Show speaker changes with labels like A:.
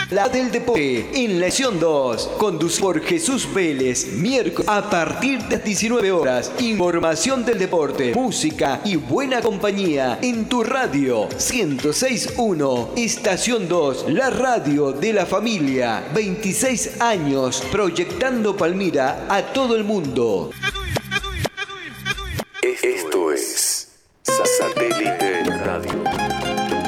A: La del Deporte en la edición 2, conducido por Jesús Vélez, miércoles a partir de las 19 horas. Información del deporte, música y buena compañía en tu radio 106.1, Estación 2, la radio de la familia. 26 años proyectando Palmira a todo el mundo.